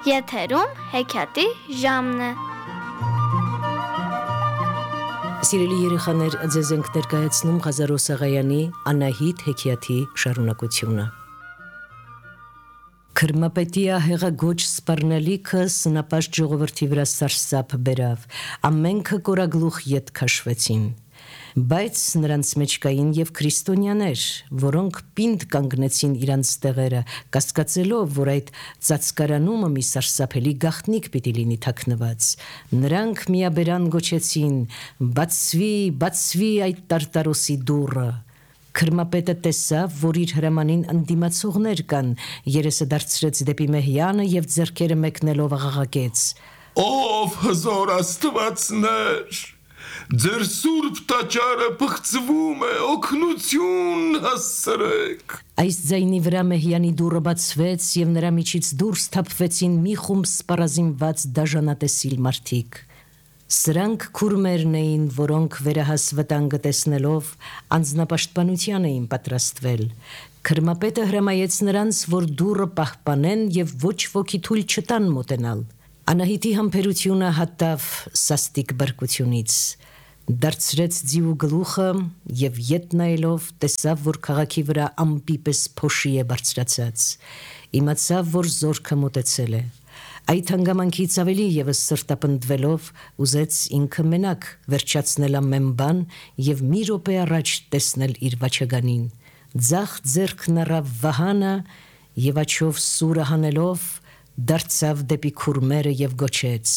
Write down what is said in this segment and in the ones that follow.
Եթերում հեքիաթի ժամն է։ Սիրելի երեխաներ, ձեզ ենք ներկայացնում Ղազարոս Աղայանի Անահիտ հեքիաթի շարունակությունը։ Քրմապետիա հեղագոչ սպառնալիքը սնապաշտ ժողովրդի վրա սարսափ բերավ, ամենքը կորագլուխ ետ քաշվեցին։ Բայց նրանց մեջ կային և քրիստոնյաներ, որոնք պինդ կանգնեցին իրանց տեղերը, կասկածելով, որ այդ ծածկարանումը մի սարսափելի գաղտնիք պիտի լինի թաքնված։ Նրանք միաբերան գոչեցին. «Բացվի, բացվի այդ տարտարոսի դուռը»։ Քրմապետը տեսավ, որ իր հրամանին ընդդիմացողներ կան, երեսը դարձրեց դեպի Մեհյանը և ձեռքերը մեկնելով աղաղակեց. «Ով հզոր աստվածներ, ձեր սուրբ տաճարը փղծվում է, օգնություն հասցրեք»։ Այս ձայնի վրա Մեհյանի դուռը բացվեց և նրա միջից դուրս թափվեցին մի խումբ սպառազինված դաժանատեսիլ մարդիկ։ Սրանք քուրմերն էին, որոնք վերահաս վտանգը տեսնելով անձնապաշտպանության էին պատրաստվել։ Քրմապետը հրամայեց նրանց, որ դուռը պահպանեն և ոչ ոքի թույլ չտան մոտենալ։ Անահիտի համբերությունը հատավ սաստիկ բարկությունից։ Դարձրեց ձիու գլուխը և ետ նայելով տեսավ, որ քաղաքի վրա ամպի պես փոշի է բարձրացած։ Իմացավ, որ զորքը մոտեցել է։ Այդ հանգամանքից ավելի ևս սրտապնդվելով ուզեց ինքը մենակ վերջացնել ամեն բան և մի րոպե առաջ տեսնել իր վաչագանին։ Ձախ ձեռքն առավ վահանը և աչով սուրը հանելով դարձավ դեպի քուրմերը և գոչեց.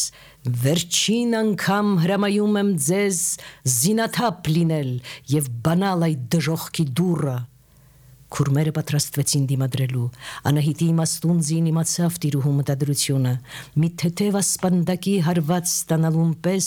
«Վերջին անգամ հրամայում եմ ձեզ զինաթափ լինել և բանալ այդ դժոխքի դուռը»։ Քուրմերը պատրաստվեցին դիմադրելու։ Անահիտի իմաստուն ձին իմացավ տիրուհու մտադրությունը։ Մի թեթև ասպանդակի հարված ստանալուն պես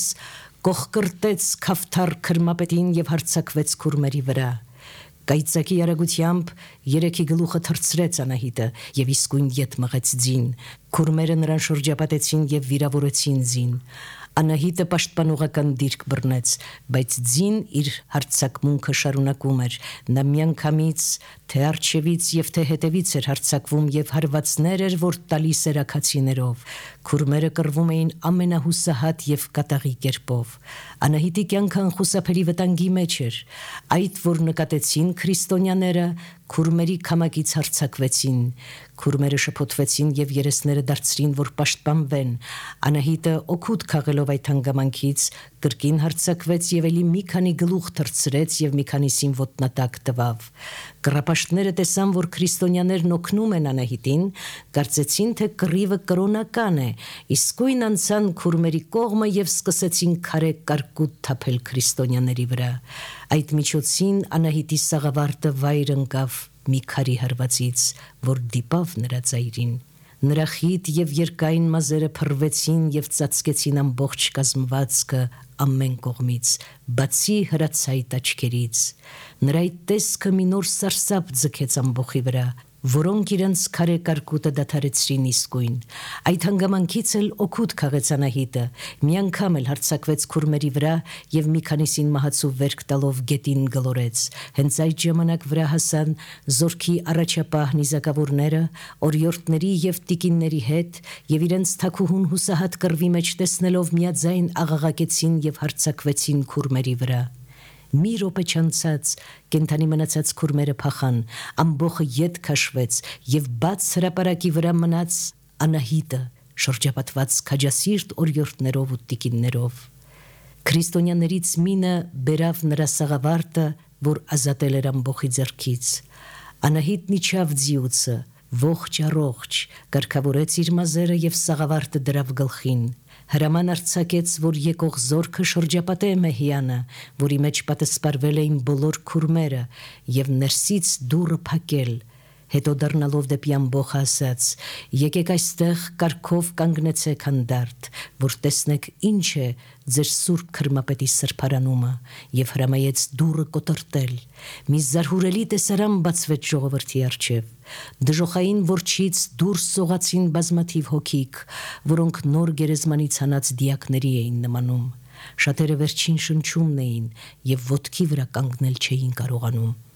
կոխկրտեց քավթար քրմապետին և հարձակվեց քուրմերի վրա։ Կայծակի արագությամբ երեքի գլուխը թռցրեց Անահիտը և իսկույն ետ մղեց ձին։ Քուրմերը նրան շրջապատեցին և վիրավորեցին ձին։ Անահիտը պաշտպանողական դիրք բռնեց, բայց ձին իր հարձակմունքը շարունակում էր։ Նա միանգամից թե առջևից և թե հետևից էր հարձակվում և հարվածներ էր, որ տալիս էր աքացիներով։ Քուրմերը կռվում էին ամենահուսահատ և կատաղի կերպով։ Անահիտի կյանքը անխուսափելի վտանգի մեջ էր։ Այդ, որ նկատեցին քրիստոնյաները, քուրմերի քամակից հարձակվեցին։ Քուրմերը շփոթվեցին և երեսները դարձրին, որ պաշտպանվեն։ Անահիտը օգուտ քաղելով այդ հանգամանքից կրկին հարձակվեց և էլի մի քանի գլուխ թռցրեց և մի քանիսին ոտնատակ տվավ։ Կռապաշտները տեսան, որ քրիստոնյաներն օգնում են Անահիտին, կարծեցին, թե կռիվը կրոնական է, իսկույն անցան քուրմերի կողմը և սկսեցին քարե կարկուտ թափել քրիստոնյաների վրա։ Այդ միջոցին Անահիտի սաղավարտը վայր ընկավ մի քարի հարվածից, որ դիպավ նրա ծայրին։ Նրա խիտ և երկայն մազերը փռվեցին և ծածկեցին ամբողջ կազմվածքը ամեն կողմից, բացի հրացայտ աչքերից։ Նրա այդ տեսքը մի նոր սարսափ ձգեց ամբոխի վրա, որոնք իրենց քարե կարկուտը դադարեցրին իսկույն։ Այդ հանգամանքից էլ օգուտ քաղեց Անահիտը, մի անգամ էլ հարձակվեց քուրմերի վրա և մի քանիսին մահացու վերք տալով գետին գլորեց։ Հենց այդ ժամանակ վրա հասան զորքի առաջապահ նիզակավորները օրիորդների և տիկինների հետ և իրենց թագուհուն հուսահատ կռվի մեջ տեսնելով միաձայն աղաղակեցին և հարձակվեցին քուրմերի վրա։ Մի րոպե չանցած կենդանի մնացած քուրմերը փախան, ամբոխը ետ քաշվեց և բաց հրապարակի վրա մնաց Անահիտը, շրջապատված քաջասիրտ օրիորդներով ու տիկիններով։ Քրիստոնյաներից մինը բերավ նրա սաղավարտը, որ ազատել էր ամբոխի ձեռքից։ Անահիտն իջավ ձիուցը, ողջ առողջ, կարգավորեց իր մազերը և սաղավարտը դրավ գլխին։ Հրաման արձակեց, որ եկող զորքը շրջապատե Մեհյանը, որի մեջ պատսպարվել էին բոլոր քուրմերը, և ներսից դուռը փակել։ Հետո դառնալով դեպի ամբոխը ասաց. «Եկեք այստեղ կարգով կանգնեցեք հանդարտ, որ տեսնեք ինչ է ձեր սուրբ քրմապետի սրբարանումը», և հրամայեց դուռը կոտրտել։ Մի զարհուրելի տեսարան բացվեց ժողովրդի առջև։ Դժոխային որջից դուրս սողացին բազմաթիվ հոգիք, որոնք նոր գերեզմանից հանած դիակների էին նմանում։ Շատերը վերջին շնչումն էին և ոտքի վրա կանգնել չէին կարողանում։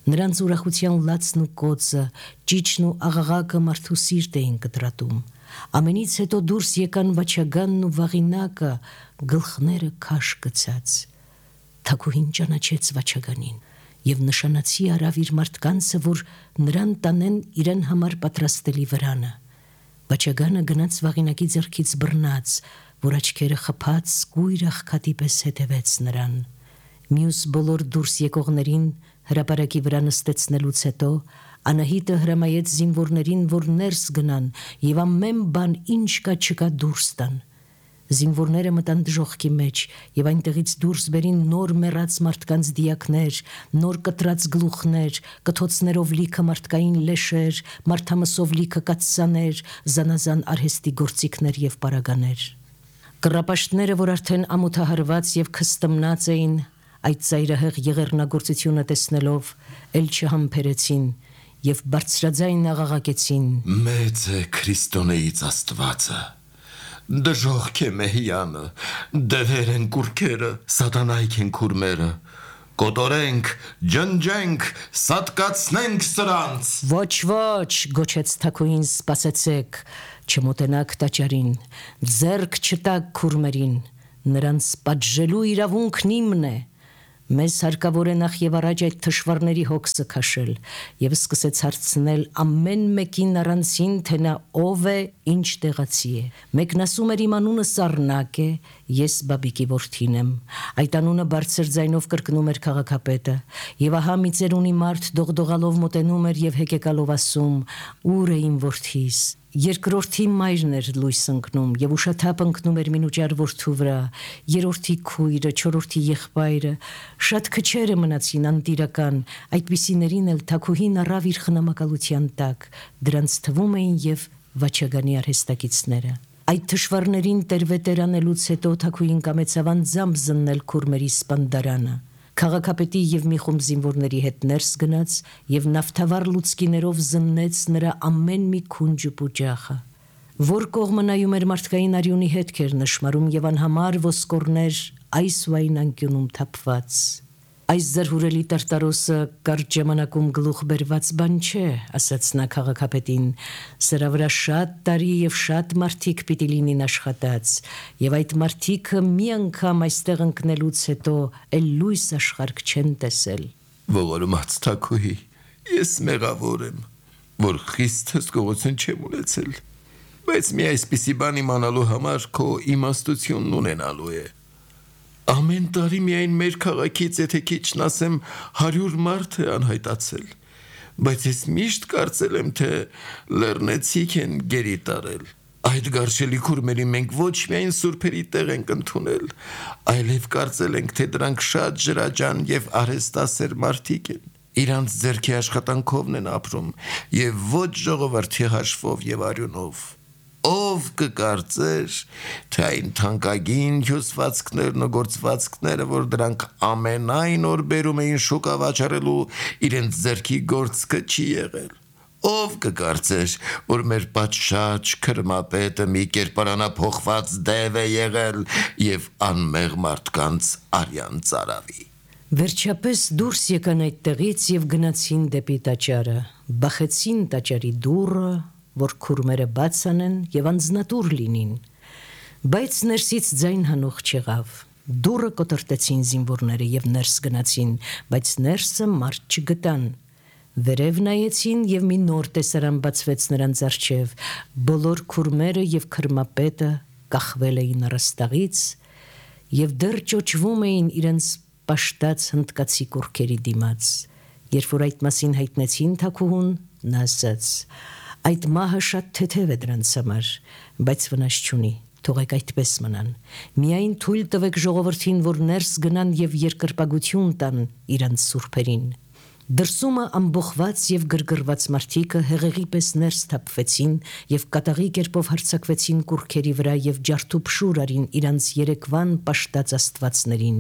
Նրանց ուրախության լացն ու կոծը, ճիճն ու աղաղակը մարդու սիրտ էին կտրատում։ Ամենից հետո դուրս եկան վաչագանն ու վաղինակը, գլխները քաշ գցած։ Թագուհին ճանաչեց վաչագանին եւ նշանացի արավ իր մարդկանցը, որ նրան տանեն իրեն համար պատրաստելի վրանը։ Վաչագանը գնաց վաղինակի ձեռքից բռնած, որ աչքերը խփած կույր աղքատի պես հետևեց նրան։ Մյուս բոլոր դուրս եկողներին հրապարակի վրա նստեցնելուց հետո Անահիտը հրամայեց զինվորներին, որ ներս գնան եւ ամեն բան ինչ կա չկա դուրս տան։ Զինվորները մտան դժոխքի մեջ եւ այնտեղից դուրս բերին նոր մեռած մարդկանց դիակներ, նոր կտրած գլուխներ, կթոցներով լիքը մարդկային լեշեր, մարդամսով լիքը կաթսաներ, զանազան արհեստի գործիքներ եւ պարագաներ։ Կռապաշտները, որ արդեն ամոթահարված եւ քստմնած էին, այդ ծայրահեղ եղեռնագործությունը տեսնելով, էլ չհամբերեցին եւ բարձրաձայն աղաղակեցին. Մեծ է Քրիստոնեից Աստվածը, դժոխք է Մեհյանը, դևեր են կուրքերը, սատանայք են քուրմերը, կոտորենք, ջնջենք, սատկացնենք սրանց։ Ոչ, գոչեց թագուհին, սպասեցեք, չմոտենաք տաճարին, ձեռք չտաք քուրմերին, նրանց պատժելու իրավունքն իմն է։ Մեզ հարկավոր է նախ եւ առաջ այդ թշվառների հոգսը քաշել եւ սկսեց հարցնել ամեն մեկին առանցին, թե նա ով է, ինչ տեղացի է։ Մեկն ասում էր իմ անունը Սառնակ է, ես Բաբիկի որդին եմ։ Այդ անունը բարձր ձայնով կրկնում էր քաղաքապետը, եւ ահա մի ծերունի մարդ դողդողալով մոտենում էր եւ հեկեկալով ասում. «Ուր է իմ որդիս»։ Երկրորդի մայրն էր լույս ընկնում եւ ուշաթափ ընկնում էր մինուճար որդու վրա, երրորդի քույրը, չորրորդի եղբայրը, շատ քչերը մնացին անտիրական, այդպիսիներին էլ թագուհին առավ իր խնամակալության տակ, դրանց թվում էին եւ վաչագանի արհեստակիցները։ Այդ թշվառներին տերվետեր անելուց հետո թագուհին կամեցավ անձամբ զննել քուրմերի սպանդարանը։ Քաղաքապետի եւ մի խումբ զինվորների հետ ներս գնաց եւ նավթավառ լուցկիներով զննեց նրա ամեն մի քունջ ու պուջախը։ Որ կողմը նայում էր մարդկային արյունի հետքեր նշմարում եւ անհամար ոսկորներ այս ու այն անկյունում թափված։ Այս զրհուրելի տարտարոսը կարճ ժամանակում գլուխ բերված բան չէ, ասաց նա քաղաքապետին, սրա վրա շատ տարի եւ շատ մարդիկ պիտի լինին աշխատած, եւ այդ մարդիկը մի անգամ այստեղ ընկնելուց հետո էլ լույս աշխարհ չեն տեսել։ Ողորմած թագուհի, ես մեղավոր եմ, որ խիստ հսկողություն չեմ ունեցել, բայց մի այսպիսի բան իմանալու համար քո իմաստությունն ունենալու է։ Ամեն տարի միայն մեր քաղաքից, եթե քիչն ասեմ, 100 մարդ է անհայտացել, բայց ես միշտ կարծել եմ, թե լեռնեցիք են գերի տարել։ Այդ գարշելի քուրմերի մենք ոչ միայն սուրբերի տեղ ենք ընդունել, այլև կարծել ենք, թե դրանք շատ ջրաջան եւ արհեստասեր մարդիկ են։ Իրանց ձեռքի աշխատանքովն են ապրում եւ ոչ ժողովրդի հաշվով եւ արյունով։ Ով կկարծեր, թե այն թանկագին հյուսվածքներն ու գործվածքները, որ դրանք ամենայն օր բերում էին շուկա վաճառելու, իրենց ձեռքի գործքը չի եղել։ Ով կկարծեր, որ մեր պատշաճ քրմապետը մի կերպարանափոխված դև է եղել եւ անմեղ մարդկանց արյան ծարավի։ Վերջապես դուրս եկան այդտեղից եւ գնացին դեպի տաճարը, բախեցին տաճարի դուռը, որ քուրմերը բաց անեն եւ անձնատուր լինին, բայց ներսից ձայն հանող չեղավ։ Դուռը կոտրտեցին զինվորները եւ ներս գնացին, բայց ներսը մարդ չգտան։ Վերև նայեցին եւ մի նոր տեսարան բացվեց նրանց առջեւ, բոլոր քուրմերը եւ քրմապետը կախվել էին առաստաղից եւ դեռ ճոճվում էին իրենց պաշտած հնդկացի կուրքերի դիմաց։ Երբ որ այդ մասին հայտնեցին թագուհուն, նա ասաց. «Այդ մահը շատ թեթև է դրանց համար, բայց վնաս չունի, թողեք այդպես մնան։ Միայն թույլ տվեք ժողովրդին, որ ներս գնան եւ երկրպագություն տան իրանց սուրբերին»։ Դրսումը ամբողված եւ գրգռված մարդիկը հեղեղի պես ներս թափվեցին եւ կատաղի կերպով հարձակվեցին կուրքերի վրա եւ ջարդուփշուր արին իրանց երեկվան պաշտած աստվածներին։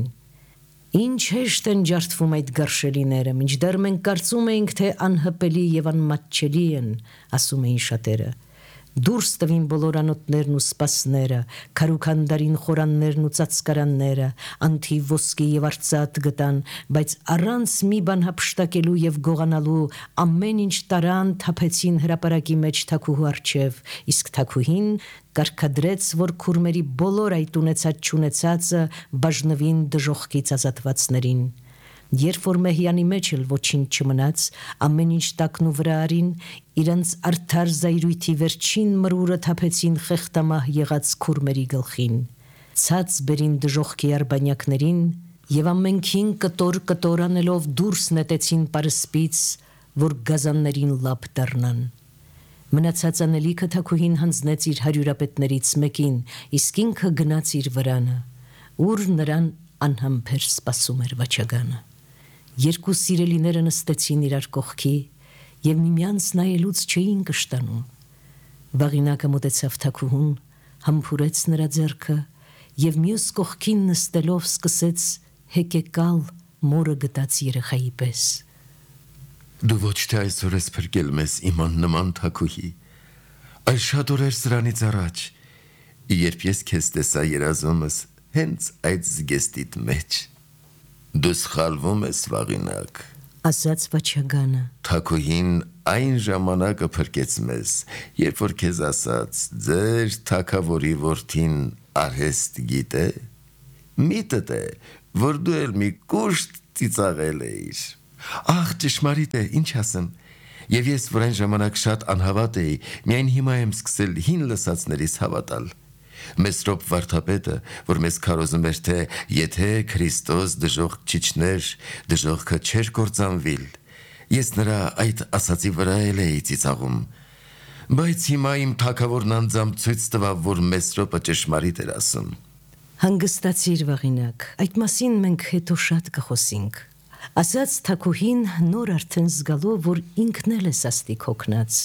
Ինչ հեշտ են ջարդվում այդ գարշելիները, մինչդեռ մենք կարծում էինք, թե անհպելի եւ անմատչելի են, ասում էին շատերը։ Դուրս տվին բոլոր անոթներն ու սպասները, քարուքանդարին խորաններն ու ծածկարանները, անթի ոսկի եւ արծաթ գտան, բայց առանց մի բան հափշտակելու եւ գողանալու ամեն ինչ տարան թափեցին հրապարակի մեջ թակուհու առջև, իսկ թակուհին կարգադրեց, որ քուրմերի բոլոր այդ ունեցած չունեցածը բաժնվին դժոխքից ազատվածներին։ Երբ որ Մեհյանի մեջ էլ ոչինչ չմնաց, ամեն ինչ տակն ու վրա արին, իրանց արդար զայրույթի վերջին մրուրը թափեցին խեղտամահ եղած քուրմերի գլխին, ցած բերին դժոխքի արբանյակներին եւ ամենքին կտոր անելով դուրս նետեցին պարսպից, որ գազաններին լապ դառնան։ Մնացած անելիքը թակուհին հանձնեց իր հարյուրապետներից մեկին, իսկ ինքը գնաց իր վրանը, ուր նրան անհամբեր սպասում էր վաճագանը։ Երկու սիրելիները նստեցին իրար կողքի եւ միմյանց նայելուց չէին կշտանում։ Վաղինակը մոտեցավ թակուհուն, համբուրեց նրա ձեռքը եւ մյուս կողքին նստելով սկսեց հեկեկալ մորը գտած երեխայի պես։ Դու ոչ թե այսօր ես փրկել մեզ իման նման թակուհի, այլ շատ օրեր սրանից առաջ, երբ ես քեզ տեսա երազումս հենց այդ զգեստիդ մեջ։ Դու սխալվում ես վաղինակ, ասաց վաճագանը։ թակուհին այն ժամանակը փրկեց մեզ, երբ որ քեզ ասաց ձեր թակավորի որդին արհեստ գիտե, միտդ է, որ դու էլ մի կուշտ ծիծաղել էիր։ Ախ, ճշմարիտ է, ինչ ասեմ, եւ ես որ այն ժամանակ շատ անհավատ էի, միայն հիմա եմ սկսել հին լսածներից հավատալ։ Մեսրոպ վարդապետը, որ մեզ քարոզում էր, թե եթե Քրիստոս դժոխք չիջներ, դժոխքը չէր կործանվիլ, ես նրա այդ ասացի վրա էլ էի ծիծաղում։ Բայց հիմա իմ թագավորն անձամբ ցույց տվավ, որ Մեսրոպը ճշմարիտ էր ասում։ Հանգստացիր վաղինակ, այդ մասին մենք հետո շատ կխոսենք, ասաց թակուհին նոր արդեն զգալով, որ ինքն էլ է սաստիկ հոգնած։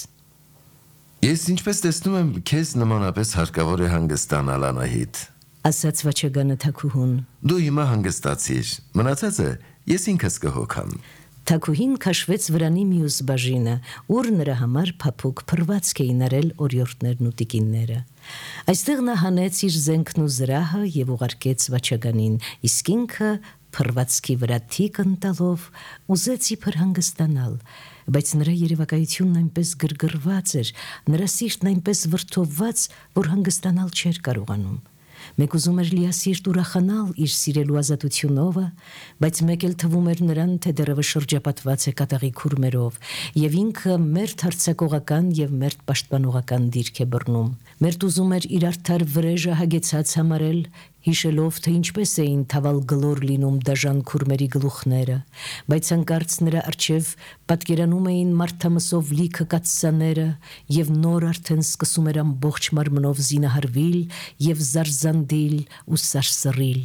Ես ինչպես տեսնում եմ, քեզ նմանապես հարկավոր է հանգստանալ, Անահիտ, ասաց վաճագանը թակուհուն։ Դու հիմա հանգստացիր, մնացածը ես ինքս կհոգամ։ Թակուհին քաշվեց վրանի մյուս բաժինը, ուր նրա համար փափուկ փռվածք էին արել օրիորդներն ու տիկինները։ Այստեղ նա հանեց իր զենքն ու զրահը եւ ուղարկեց վաճագանին, իսկ ինքը փռվածքի վրա թիկ ընտալով ուզեց իբր հանգստանալ, բայց նրա երևակայությունն այնպես գրգռված էր, նրա սիրտն այնպես վրդովված, որ հանգստանալ չէր կարողանում։ Մեկ ուզում էր լիասիրտ ուրախանալ իր սիրելու ազատությունովը, բայց մեկ էլ թվում էր նրան, թե դեռևս շրջապատված է կատաղի քուրմերով, եւ ինքը մերթ հարձակողական եւ մերթ պաշտպանողական դիրք է բռնում։ Մերթ ուզում էր իր արդար վրեժը հագեցած համարել, հիշելով, թե ինչպես էին թավալ գլոր լինում դաժան քուրմերի գլուխները, բայց հանկարծ նրա առջև պատկերանում էին մարդամսով լիքը կաթսաները եւ նոր արդեն սկսում էր ամբողջ մարմնով զինահարվել եւ զարզանդիլ ու սարսռիլ։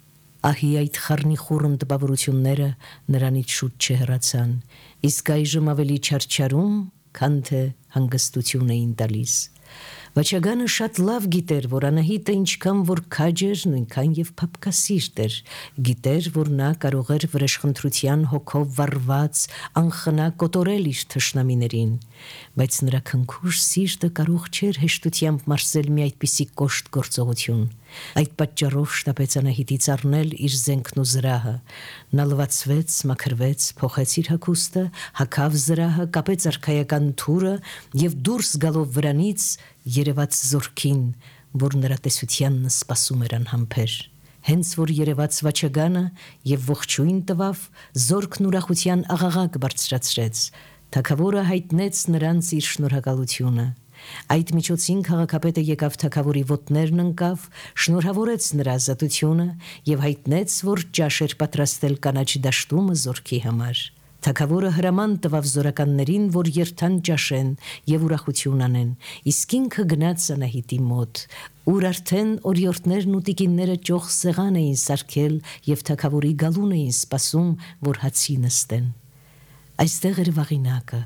Ահի այդ խառնի խորն տպավորությունները նրանից շուտ չհեռացան, իսկ այժմ ավելի չարչարում, քան թե հանգստություն էին տալիս։ Վաճագանը շատ լավ գիտեր, որ Անահիտը ինչքան որ քաջ էր, նույնքան եւ փափկասիրտ էր, գիտեր, որ նա կարող էր վրեժխնդրության հոգով վառված անխնա կոտորել իր թշնամիներին, բայց նրա քնքուշ սիրտը կարող չէր հեշտությամբ մարսել մի այդպիսի կոշտ գործողություն։ Այդ պատճառով շտապեց Անահիտից առնել իր զենքն ու զրահը։ Նա լվացվեց, մաքրվեց, փոխեց իր հագուստը, հագավ զրահը, կապեց արքայական թուրը եւ դուրս գալով վրանից երևաց զորքին, որ նրա տեսությանն սպասում էր անհամբեր։ Հենց որ երևաց վաճագանը եւ ողջույն տվավ, զորքն ուրախության աղաղակ բարձրացրեց։ Թագավորը հայտնեց նրանց իր շնորհակալությունը։ Այդ միջոցին քաղաքապետը եկավ թագավորի ոտներն ընկավ, շնորհավորեց նրա ազատությունը եւ հայտնեց, որ ճաշ էր պատրաստել կանաչ դաշտումը զորքի համար։ Թագավորը հրաման տվավ զորականներին, որ երթան ճաշեն եւ ուրախություն անեն, իսկ ինքը գնաց Անահիտի մոտ, ուր արդեն օրիորդներն ու տիկինները ճոխ սեղան էին սարքել եւ թագավորի գալուն էին սպասում, որ հացի նստեն։ Այստեղ էր վաղինակը,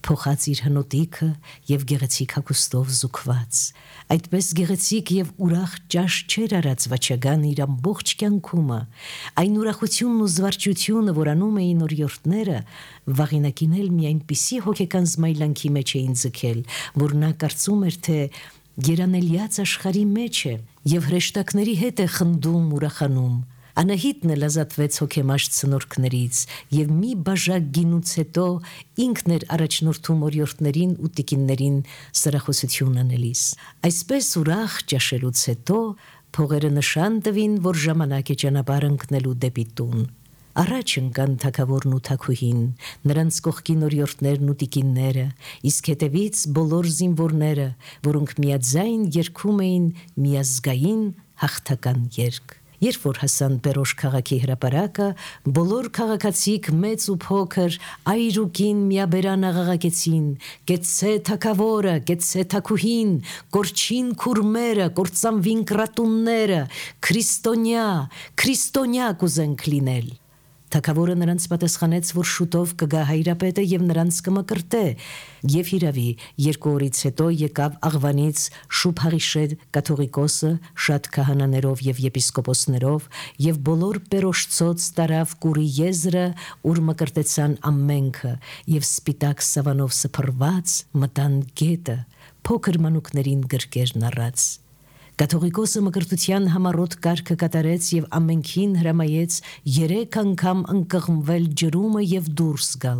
փոխած իր հնոտիքը եւ գեղեցիկ հագուստով զուգված։ Այդպես գեղեցիկ եւ ուրախ ճաշ չէր արած վաճական իր ամբողջ կյանքումը։ Այն ուրախությունն ու զվարճությունը, որ անում էին օրիորդները, վաղինակին էլ մի այնպիսի հոգեկան զմայլանքի մեջ էին ձգել, որ նա կարծում էր, թե երանելիած աշխարհի մեջ է եւ հրեշտակների հետ է խնդում ուրախանում։ Անահիտն էլ ազատվեց հոգեմաշտ ցնորքներից եւ մի բաժակ գինուց հետո ինքն էր առաջնորդում օրիորդներին ու տիկիններին սրախոսություն անելիս։ Այսպես ուրախ ճաշելուց հետո փողերը նշան տվին, որ ժամանակ է ճանապարհ ընկնելու դեպի տուն։ Առաջ ընկան թագավորն ու թագուհին, նրանց կողքին օրիորդներն ու տիկինները, իսկ հետևից բոլոր զինվորները, որոնք միաձայն երգում էին միազգային հաղթական երգ։ Երբ որ հասան Պերոշ քաղաքի հրապարակը, բոլոր քաղաքացիք մեծ ու փոքր այրուկին միաբերան աղաղակեցին. «Գեցե թագավորը, գեցե թագուհին, կորչին քուրմերը, կործանվին կրատունները, քրիստոնյա, քրիստոնյա կուզենք լինել»։ Թագավորը նրանց պատասխանեց, որ շուտով կգա հայրապետը եւ նրանց կմկրտե, եւ հիրավի 2 օրից հետո եկավ Աղվանից Շուփհարիշետ կաթողիկոսը շատ քահանաներով եւ եպիսկոպոսներով եւ բոլոր Պերոշցոց տարավ կուրի եզրը, ուր մկրտեցան ամենքը եւ սպիտակ սավանով սփռված մտան գետը, փոքր մանուկներին գրկերն առած։ Կաթողիկոսը մկրտության համառոտ կարգը կատարեց եւ ամենքին հրամայեց 3 անգամ ընկղմվել ջրումը եւ դուրս գալ։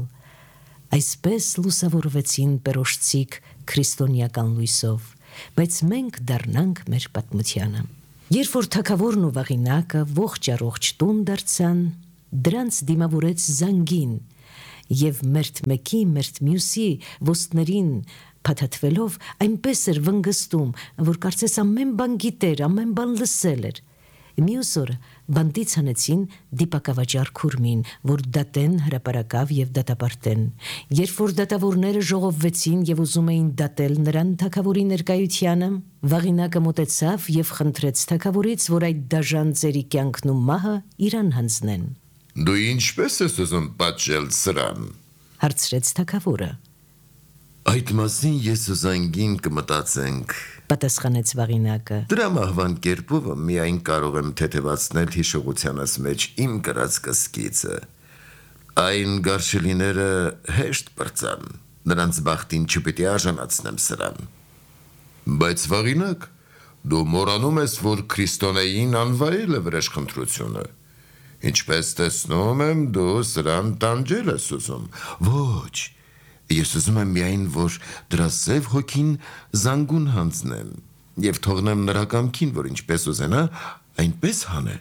Այսպես լուսավորվեցին Պերոշցիք քրիստոնեական լույսով, բայց մենք դառնանք մեր պատմությանը։ Երբ որ թագավորն ու վաղինակը ողջ առողջ տուն դարձան, դրանց դիմավորեց զանգին եւ մերթ մեկի, մերթ մյուսի ոստներին փաթաթվելով այնպես էր վնգստում, որ կարծես ամեն բան գիտեր, ամեն բան լսել էր։ Մյուս օրը բանտից հանեցին դիպակավաճառ քուրմին, որ դատեն հրապարակավ եւ դատապարտեն։ Երբ որ դատավորները ժողովվեցին եւ ուզում էին դատել նրան թագավորի ներկայությանը, վաղինակը մոտեցավ եւ խնդրեց թագավորից, որ այդ դաժան ծերի կյանքն ու մահը իրան հանձնեն։ Դու ինչպես ես ուզում պատժել սրան։ Հարցրեց թագավորը։ Այդ մասին ես ու զանգին կմտածենք, պատասխանեց վաղինակը։ Դրա մահվան կերպով միայն կարող եմ թեթևացնել հիշողությանս մեջ իմ կրած կսկիցը։ Այն գարշելիները հեշտ պրծան, նրանց բախտին չպետի արժանացնեմ սրան։ Բայց վաղինակ, դու մոռանում ես, որ քրիստոնեին անվայել է վրեժխնդրությունը։ Ինչպես տեսնում եմ, դու սրան տանջել ես ուզում։ Ոչ, ես ուզում եմ միայն, որ դրա սև հոգին զանգուն հանձնեմ եւ թողնեմ նրա կամքին, որ ինչպես ուզենա, այնպես հանե։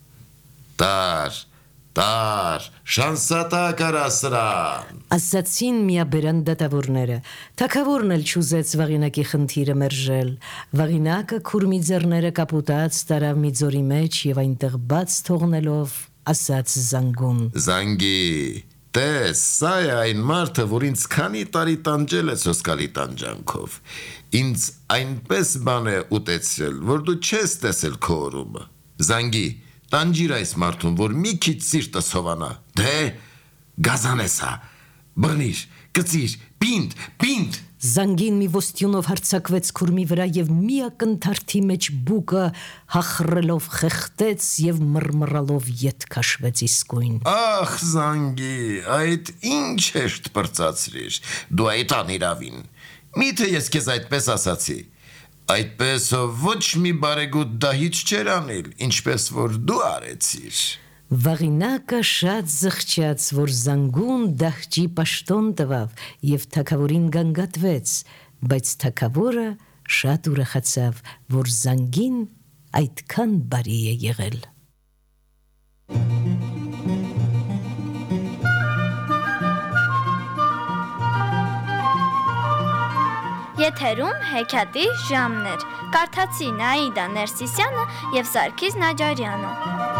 Տար, շանսատակ արա սրան։ Ասացին միաբերան դատավորները։ Թագավորն էլ չուզեց վաղինակի խնդիրը մերժել։ Վաղինակը քուրմի ձեռները կապուտած տարավ մի ձորի մեջ եւ այնտեղ բաց թողնելով ասաց զանգուն. Զանգի, տես, սա է այն մարդը, որ ինձ քանի տարի տանջել է սոսկալի տանջանքով։ Ինձ այնպես բան է ուտեցրել, որ դու չես տեսել քո օրումը։ Զանգի, տանջիր այս մարդուն, որ մի քիչ սիրտս հովանա։ Դե, գազան է սա, բռնիր, կծիր, պինդ։ Զանգին մի ոստյունով հարձակվեց քուրմի վրա եւ մի ակնթարթի մեջ բուկը հախռելով խեղտեց եւ մռմռալով ետ քաշվեց իսկույն։ Ախ, զանգի, այդ ինչ հեշտ պրծացրիր, դու այդ անիրավին։ Միթե ես քեզ այդպես ասացի։ Այդպես ոչ մի բարեգութ դահիճ չեր անել, ինչպես որ դու արեցիր։ Վաղինակը շատ զղջաց, որ զանգուն դահճի պաշտոն տվավ եւ թագավորին գանգատվեց, բայց թագավորը շատ ուրախացավ, որ զանգին այդքան բարի է եղել։ Եթերում հեքիաթի ժամներ։ Կարդացին Աիդա Ներսիսյանը եւ Սարգիս Նաջարյանը։